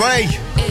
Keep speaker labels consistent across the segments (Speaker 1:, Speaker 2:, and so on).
Speaker 1: Gray.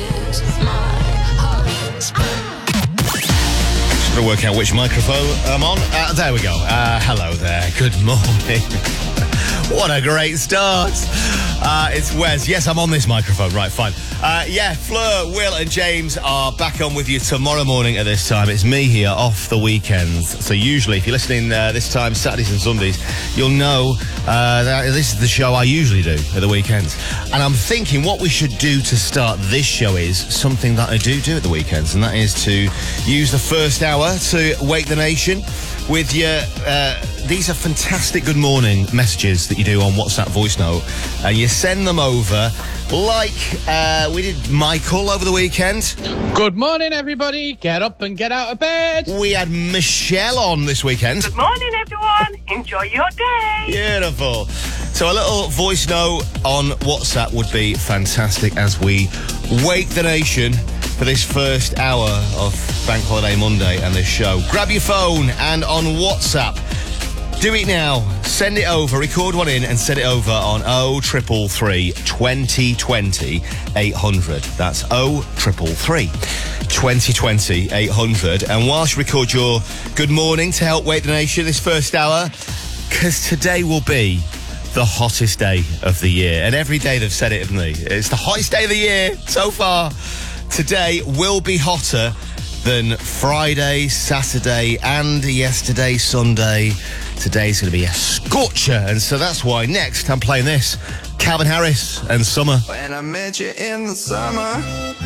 Speaker 1: Just got to work out which microphone I'm on. There we go. Hello there. Good morning. What a great start. It's Wes. Yes, I'm on this microphone. Right, fine. Fleur, Will and James are back on with you tomorrow morning at this time. It's me here off the weekends. So usually, if you're listening this time, Saturdays and Sundays, you'll know that this is the show I usually do at the weekends. And I'm thinking what we should do to start this show is something that I do at the weekends, and that is to use the first hour to wake the nation with your... these are fantastic good morning messages that you do on WhatsApp voice note, and you send them over like we did Michael over the weekend.
Speaker 2: Good morning, everybody. Get up and get out of bed.
Speaker 1: We had Michelle on this weekend.
Speaker 3: Good morning, everyone. Enjoy your day.
Speaker 1: Beautiful. So a little voice note on WhatsApp would be fantastic as we wake the nation for this first hour of Bank Holiday Monday and this show. Grab your phone and on WhatsApp, do it now. Send it over, record one in and send it over on 0333 2020 800. That's 0333 2020 800. And whilst you record your good morning to help wake the nation this first hour, because today will be the hottest day of the year. And every day they've said it, haven't they? It's the hottest day of the year so far. Today will be hotter than Friday, Saturday, and yesterday, Sunday. Today's going to be a scorcher, and so that's why next I'm playing this. Calvin Harris and Summer.
Speaker 4: When I met you in the summer.